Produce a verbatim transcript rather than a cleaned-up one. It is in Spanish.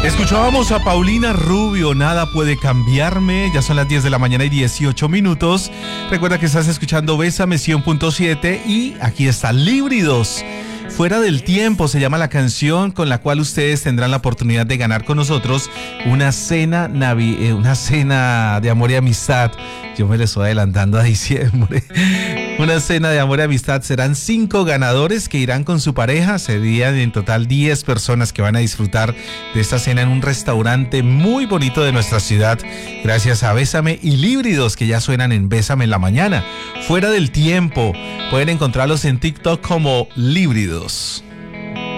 Escuchábamos a Paulina Rubio, Nada Puede Cambiarme. Ya son las diez de la mañana y dieciocho minutos. Recuerda que estás escuchando Bésame cien punto siete y aquí está Líbridos. Fuera del Tiempo se llama la canción con la cual ustedes tendrán la oportunidad de ganar con nosotros una cena navi, eh, una cena de amor y amistad. Yo me les estoy adelantando a diciembre. Una cena de amor y amistad. Serán cinco ganadores que irán con su pareja. Serían en total diez personas que van a disfrutar de esta cena en un restaurante muy bonito de nuestra ciudad. Gracias a Bésame y Líbridos, que ya suenan en Bésame en la mañana. Fuera del Tiempo. Pueden encontrarlos en TikTok como Líbridos.